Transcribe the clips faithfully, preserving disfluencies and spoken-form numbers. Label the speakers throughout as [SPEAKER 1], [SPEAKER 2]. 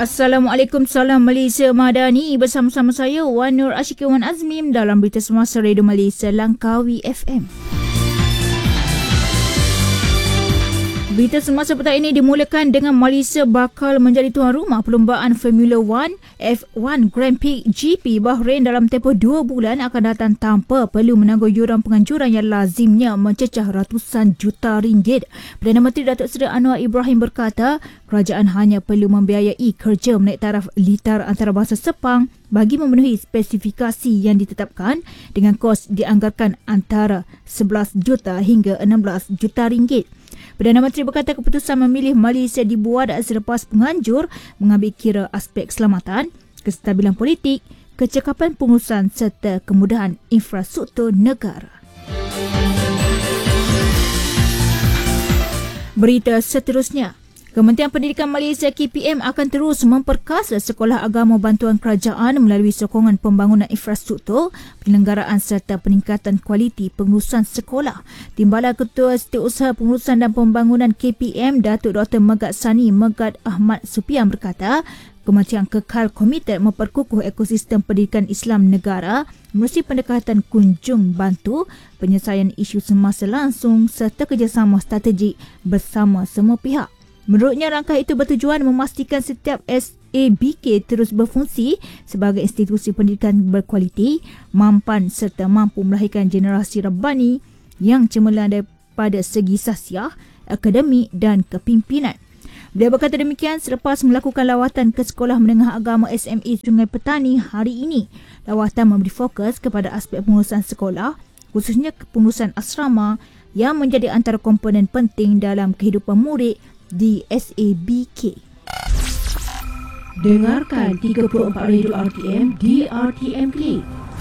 [SPEAKER 1] Assalamualaikum, salam Malaysia Madani. Bersama-sama saya Wan Nur Ashiki Wan Azmim dalam Berita Semasa Radio Malaysia Langkawi F M. Berita semasa petang ini dimulakan dengan Malaysia bakal menjadi tuan rumah perlumbaan Formula One F one Grand Prix G P Bahrain dalam tempoh dua bulan akan datang tanpa perlu menanggung yuran penganjuran yang lazimnya mencecah ratusan juta ringgit. Perdana Menteri Datuk Seri Anwar Ibrahim berkata, kerajaan hanya perlu membiayai kerja menaik taraf litar antarabangsa Sepang bagi memenuhi spesifikasi yang ditetapkan dengan kos dianggarkan antara sebelas juta hingga enam belas juta ringgit. Perdana Menteri berkata keputusan memilih Malaysia dibuat selepas penganjur mengambil kira aspek keselamatan, kestabilan politik, kecekapan pengurusan serta kemudahan infrastruktur negara. Berita seterusnya. Kementerian Pendidikan Malaysia K P M akan terus memperkasa sekolah agama bantuan kerajaan melalui sokongan pembangunan infrastruktur, penyelenggaraan serta peningkatan kualiti pengurusan sekolah. Timbalan Ketua Setiausaha Pengurusan dan Pembangunan K P M, Datuk Doktor Megat Sani Megat Ahmad Supian berkata, kementerian kekal komited memperkukuh ekosistem pendidikan Islam negara melalui pendekatan kunjung bantu, penyelesaian isu semasa langsung serta kerjasama strategik bersama semua pihak. Menurutnya, langkah itu bertujuan memastikan setiap S A B K terus berfungsi sebagai institusi pendidikan berkualiti, mampan serta mampu melahirkan generasi Rabbani yang cemerlang daripada segi sasiah, akademik dan kepimpinan. Beliau berkata demikian selepas melakukan lawatan ke Sekolah Menengah Agama S M A Sungai Petani hari ini. Lawatan memberi fokus kepada aspek pengurusan sekolah, khususnya pengurusan asrama yang menjadi antara komponen penting dalam kehidupan murid di S A B K. Dengarkan tiga puluh empat Radio R T M di R T M Play.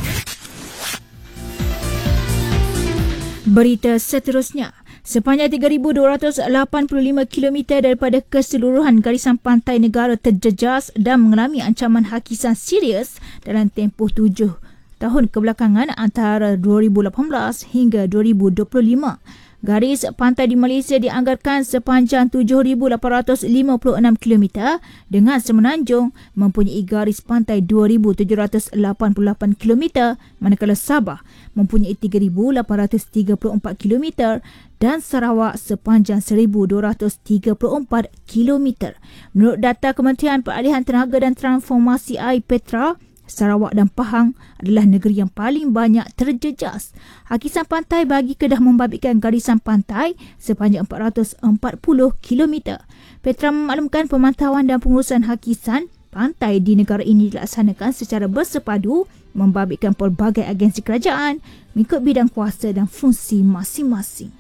[SPEAKER 1] Berita seterusnya. Sepanjang tiga ribu dua ratus lapan puluh lima kilometer daripada keseluruhan garisan pantai negara terjejas dan mengalami ancaman hakisan serius dalam tempoh tujuh tahun kebelakangan antara dua ribu lapan belas hingga dua ribu dua puluh lima. Garis pantai di Malaysia dianggarkan sepanjang tujuh ribu lapan ratus lima puluh enam kilometer dengan semenanjung mempunyai garis pantai dua ribu tujuh ratus lapan puluh lapan kilometer, manakala Sabah mempunyai tiga ribu lapan ratus tiga puluh empat kilometer dan Sarawak sepanjang seribu dua ratus tiga puluh empat kilometer. Menurut data Kementerian Peralihan Tenaga dan Transformasi Air Petra, Sarawak dan Pahang adalah negeri yang paling banyak terjejas. Hakisan pantai bagi Kedah membabitkan garisan pantai sepanjang empat ratus empat puluh kilometer. Petra memaklumkan pemantauan dan pengurusan hakisan pantai di negara ini dilaksanakan secara bersepadu membabitkan pelbagai agensi kerajaan mengikut bidang kuasa dan fungsi masing-masing.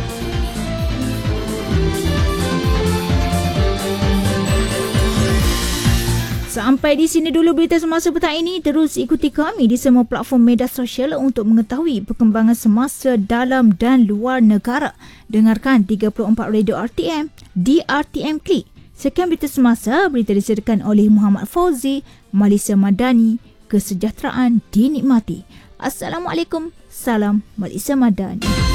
[SPEAKER 1] Sampai di sini dulu berita semasa petang ini. Terus ikuti kami di semua platform media sosial untuk mengetahui perkembangan semasa dalam dan luar negara. Dengarkan tiga puluh empat Radio R T M di R T M Klik. Sekian berita semasa, berita disediakan oleh Muhammad Fauzi, Malaysia Madani, kesejahteraan dinikmati. Assalamualaikum, salam Malaysia Madani.